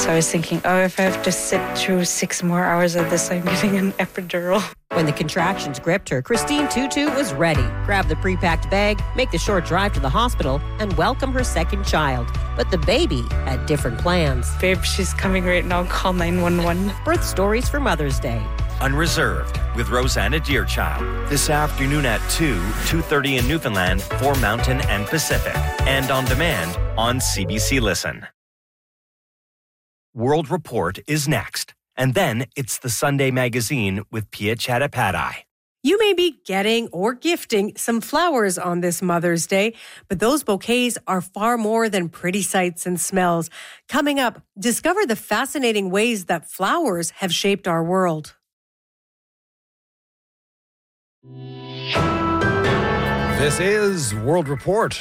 So I was thinking, if I have to sit through 6 more hours of this, I'm getting an epidural. When the contractions gripped her, Christine Tutu was ready. Grab the pre-packed bag, make the short drive to the hospital, and welcome her second child. But the baby had different plans. Babe, she's coming right now. Call 911. Birth stories for Mother's Day. Unreserved with Rosanna Deerchild. This afternoon at 2:30 in Newfoundland for Mountain and Pacific. And on demand on CBC Listen. World Report is next. And then it's the Sunday Magazine with Pia Chattopadhyay. You may be getting or gifting some flowers on this Mother's Day, but those bouquets are far more than pretty sights and smells. Coming up, discover the fascinating ways that flowers have shaped our world. This is World Report.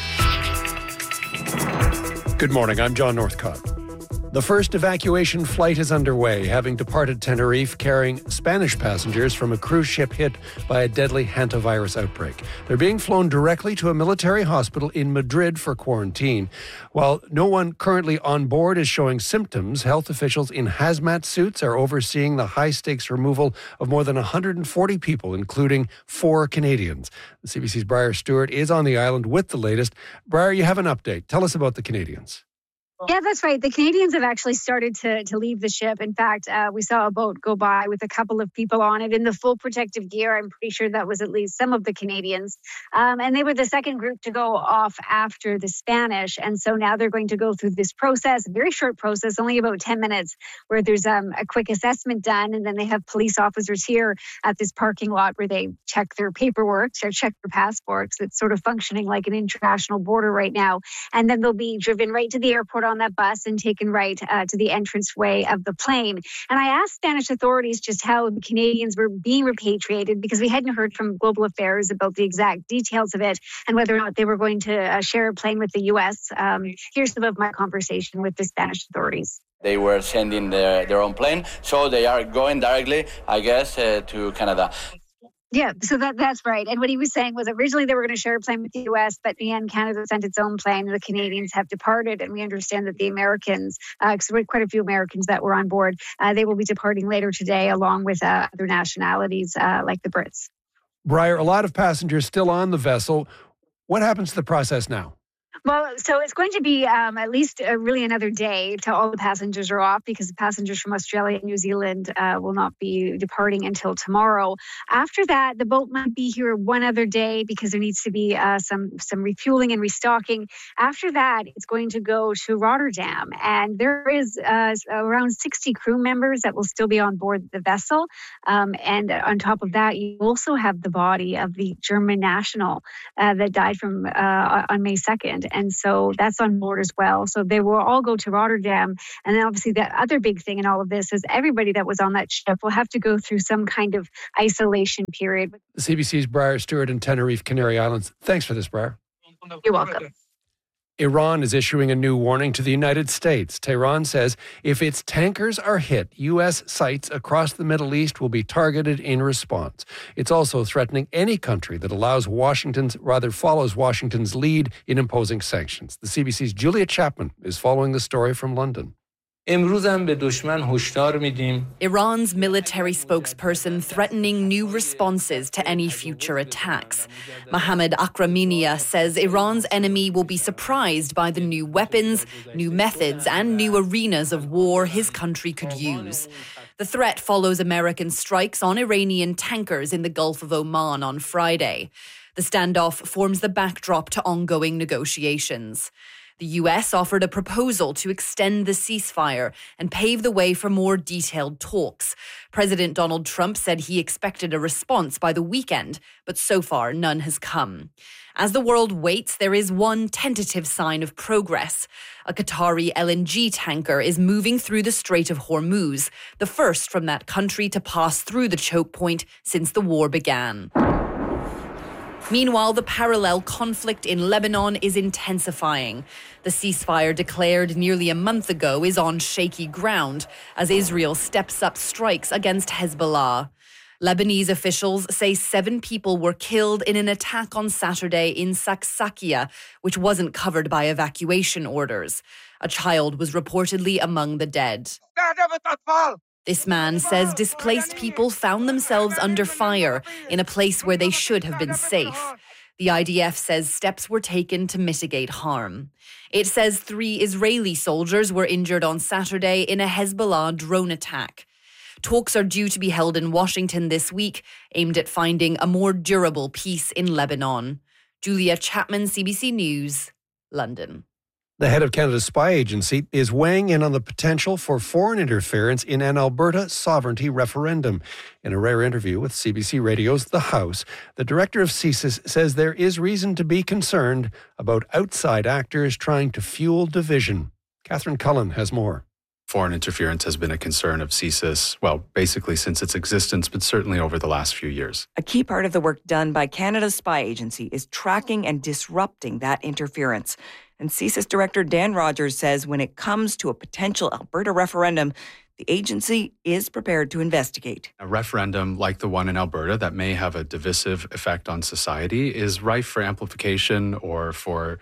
Good morning, I'm John Northcott. The first evacuation flight is underway, having departed Tenerife carrying Spanish passengers from a cruise ship hit by a deadly hantavirus outbreak. They're being flown directly to a military hospital in Madrid for quarantine. While no one currently on board is showing symptoms, health officials in hazmat suits are overseeing the high-stakes removal of more than 140 people, including 4 Canadians. The CBC's Briar Stewart is on the island with the latest. Briar, you have an update. Tell us about the Canadians. Yeah, that's right. The Canadians have actually started to leave the ship. In fact, we saw a boat go by with a couple of people on it in the full protective gear. I'm pretty sure that was at least some of the Canadians. And they were the second group to go off after the Spanish. And so now they're going to go through this process, a very short process, only about 10 minutes, where there's a quick assessment done. And then they have police officers here at this parking lot where they check their paperwork, or check their passports. It's sort of functioning like an international border right now. And then they'll be driven right to the airport on that bus and taken right to the entranceway of the plane. And I asked Spanish authorities just how the Canadians were being repatriated, because we hadn't heard from Global Affairs about the exact details of it and whether or not they were going to share a plane with the U.S. Here's some of my conversation with the Spanish authorities. They were sending their own plane, so they are going directly, I guess, to Canada. Yeah, so that's right. And what he was saying was originally they were going to share a plane with the U.S., but in the end, Canada sent its own plane. The Canadians have departed, and we understand that the Americans, because there were quite a few Americans that were on board, they will be departing later today, along with other nationalities like the Brits. Briar, a lot of passengers still on the vessel. What happens to the process now? Well, so it's going to be at least really another day till all the passengers are off, because the passengers from Australia and New Zealand will not be departing until tomorrow. After that, the boat might be here one other day because there needs to be some refueling and restocking. After that, it's going to go to Rotterdam, and there is around 60 crew members that will still be on board the vessel. And on top of that, you also have the body of the German national that died from on May 2nd. And so that's on board as well. So they will all go to Rotterdam. And then obviously the other big thing in all of this is everybody that was on that ship will have to go through some kind of isolation period. CBC's Briar Stewart in Tenerife, Canary Islands. Thanks for this, Briar. You're welcome. Iran is issuing a new warning to the United States. Tehran says if its tankers are hit, U.S. sites across the Middle East will be targeted in response. It's also threatening any country that follows Washington's lead in imposing sanctions. The CBC's Julia Chapman is following the story from London. Iran's military spokesperson threatening new responses to any future attacks. Mohammad Akraminia says Iran's enemy will be surprised by the new weapons, new methods, and new arenas of war his country could use. The threat follows American strikes on Iranian tankers in the Gulf of Oman on Friday. The standoff forms the backdrop to ongoing negotiations. The U.S. offered a proposal to extend the ceasefire and pave the way for more detailed talks. President Donald Trump said he expected a response by the weekend, but so far none has come. As the world waits, there is one tentative sign of progress. A Qatari LNG tanker is moving through the Strait of Hormuz, the first from that country to pass through the choke point since the war began. Meanwhile, the parallel conflict in Lebanon is intensifying. The ceasefire declared nearly a month ago is on shaky ground as Israel steps up strikes against Hezbollah. Lebanese officials say 7 people were killed in an attack on Saturday in Saksakia, which wasn't covered by evacuation orders. A child was reportedly among the dead. This man says displaced people found themselves under fire in a place where they should have been safe. The IDF says steps were taken to mitigate harm. It says 3 Israeli soldiers were injured on Saturday in a Hezbollah drone attack. Talks are due to be held in Washington this week, aimed at finding a more durable peace in Lebanon. Julia Chapman, CBC News, London. The head of Canada's spy agency is weighing in on the potential for foreign interference in an Alberta sovereignty referendum. In a rare interview with CBC Radio's The House, the director of CSIS says there is reason to be concerned about outside actors trying to fuel division. Catherine Cullen has more. Foreign interference has been a concern of CSIS, well, basically since its existence, but certainly over the last few years. A key part of the work done by Canada's spy agency is tracking and disrupting that interference. And CSIS Director Dan Rogers says when it comes to a potential Alberta referendum, the agency is prepared to investigate. A referendum like the one in Alberta that may have a divisive effect on society is rife for amplification or for,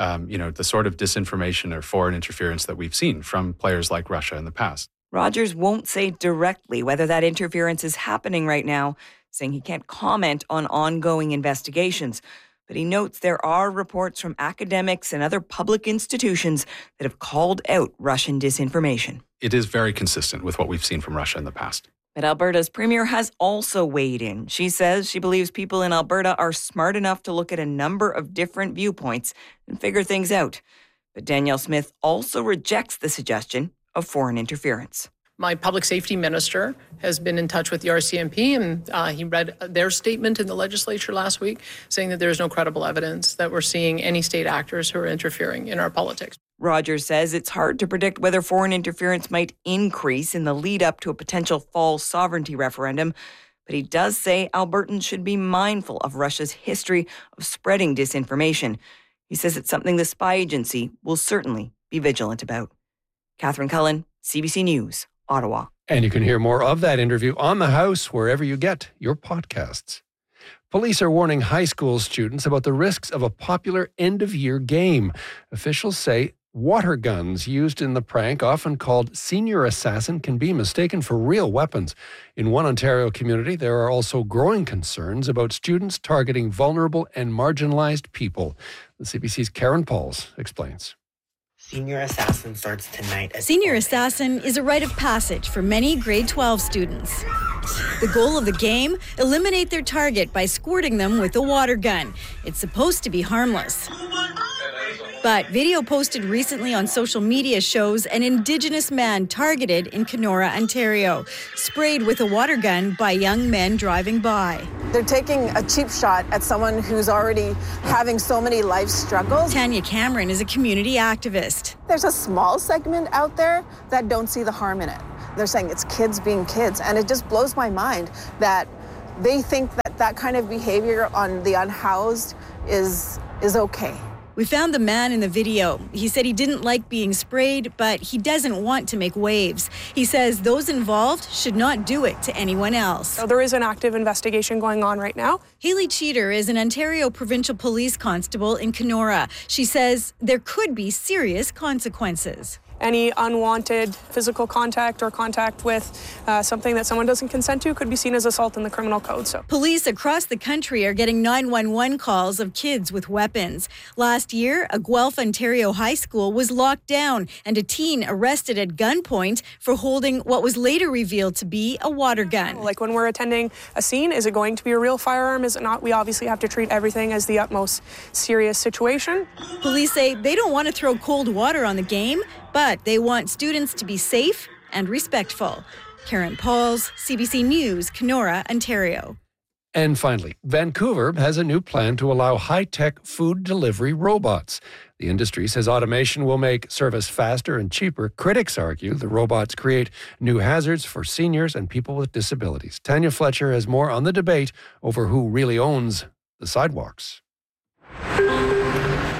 the sort of disinformation or foreign interference that we've seen from players like Russia in the past. Rogers won't say directly whether that interference is happening right now, saying he can't comment on ongoing investigations. But he notes there are reports from academics and other public institutions that have called out Russian disinformation. It is very consistent with what we've seen from Russia in the past. But Alberta's premier has also weighed in. She says she believes people in Alberta are smart enough to look at a number of different viewpoints and figure things out. But Danielle Smith also rejects the suggestion of foreign interference. My public safety minister has been in touch with the RCMP, and he read their statement in the legislature last week saying that there is no credible evidence that we're seeing any state actors who are interfering in our politics. Rogers says it's hard to predict whether foreign interference might increase in the lead up to a potential fall sovereignty referendum, but he does say Albertans should be mindful of Russia's history of spreading disinformation. He says it's something the spy agency will certainly be vigilant about. Catherine Cullen, CBC News, Ottawa. And you can hear more of that interview on The House wherever you get your podcasts. Police are warning high school students about the risks of a popular end-of-year game. Officials say water guns used in the prank, often called Senior Assassin, can be mistaken for real weapons. In one Ontario community, there are also growing concerns about students targeting vulnerable and marginalized people. The CBC's Karen Pauls explains. Senior Assassin starts tonight. Senior Assassin is a rite of passage for many grade 12 students. The goal of the game, eliminate their target by squirting them with a water gun. It's supposed to be harmless. But video posted recently on social media shows an Indigenous man targeted in Kenora, Ontario, sprayed with a water gun by young men driving by. They're taking a cheap shot at someone who's already having so many life struggles. Tanya Cameron is a community activist. There's a small segment out there that don't see the harm in it. They're saying it's kids being kids, and it just blows my mind that they think that that kind of behavior on the unhoused is okay. We found the man in the video. He said he didn't like being sprayed, but he doesn't want to make waves. He says those involved should not do it to anyone else. So there is an active investigation going on right now. Hayley Cheater is an Ontario Provincial Police Constable in Kenora. She says there could be serious consequences. Any unwanted physical contact or contact with something that someone doesn't consent to could be seen as assault in the criminal code. So, police across the country are getting 911 calls of kids with weapons. Last year, a Guelph, Ontario high school was locked down and a teen arrested at gunpoint for holding what was later revealed to be a water gun. Like when we're attending a scene, is it going to be a real firearm? Is it not? We obviously have to treat everything as the utmost serious situation. Police say they don't want to throw cold water on the game, but they want students to be safe and respectful. Karen Pauls, CBC News, Kenora, Ontario. And finally, Vancouver has a new plan to allow high-tech food delivery robots. The industry says automation will make service faster and cheaper. Critics argue the robots create new hazards for seniors and people with disabilities. Tanya Fletcher has more on the debate over who really owns the sidewalks. Food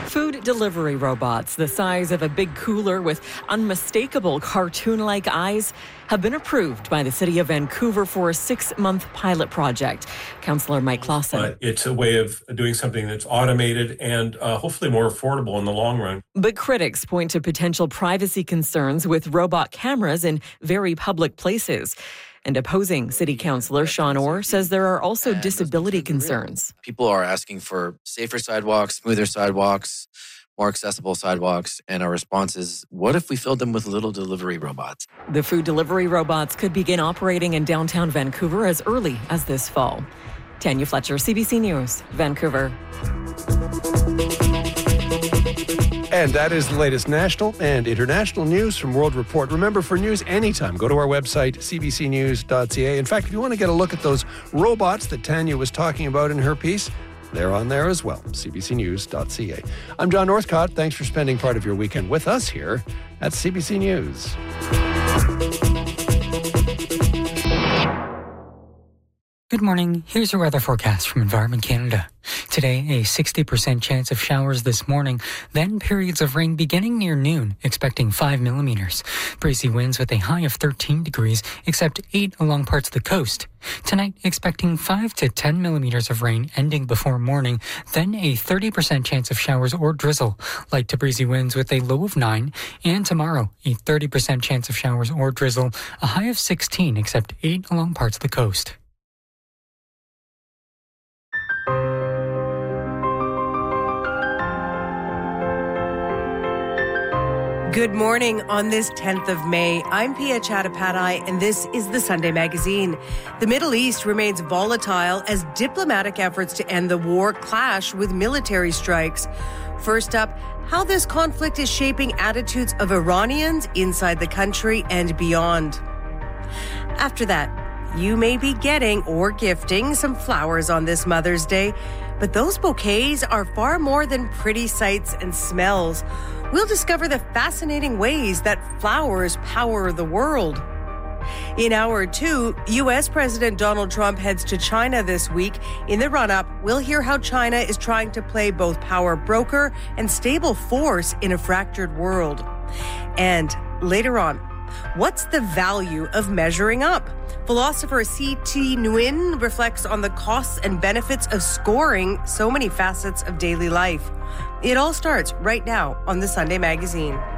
delivery robots the size of a big cooler with unmistakable cartoon-like eyes have been approved by the City of Vancouver for a 6-month pilot project. Councillor Mike Clausen. But it's a way of doing something that's automated and hopefully more affordable in the long run. But critics point to potential privacy concerns with robot cameras in very public places. And opposing City Councillor Sean Orr says there are also disability concerns. People are asking for safer sidewalks, smoother sidewalks, more accessible sidewalks, and our response is, what if we filled them with little delivery robots? The food delivery robots could begin operating in downtown Vancouver as early as this fall. Tanya Fletcher, CBC News, Vancouver. And that is the latest national and international news from World Report. Remember, for news anytime, go to our website, cbcnews.ca. In fact, if you want to get a look at those robots that Tanya was talking about in her piece, they're on there as well, cbcnews.ca. I'm John Northcott. Thanks for spending part of your weekend with us here at CBC News. Good morning. Here's your weather forecast from Environment Canada. Today, a 60% chance of showers this morning, then periods of rain beginning near noon, expecting 5 millimeters. Breezy winds with a high of 13 degrees, except 8 along parts of the coast. Tonight, expecting 5 to 10 millimeters of rain ending before morning, then a 30% chance of showers or drizzle, light to breezy winds with a low of 9. And tomorrow, a 30% chance of showers or drizzle, a high of 16, except 8 along parts of the coast. Good morning on this 10th of May. I'm Pia Chattopadhyay, and this is the Sunday Magazine. The Middle East remains volatile as diplomatic efforts to end the war clash with military strikes. First up, how this conflict is shaping attitudes of Iranians inside the country and beyond. After that, you may be getting or gifting some flowers on this Mother's Day, but those bouquets are far more than pretty sights and smells. We'll discover the fascinating ways that flowers power the world. In Hour 2, U.S. President Donald Trump heads to China this week. In the run-up, we'll hear how China is trying to play both power broker and stable force in a fractured world. And later on, what's the value of measuring up? Philosopher C.T. Nguyen reflects on the costs and benefits of scoring so many facets of daily life. It all starts right now on the Sunday Magazine.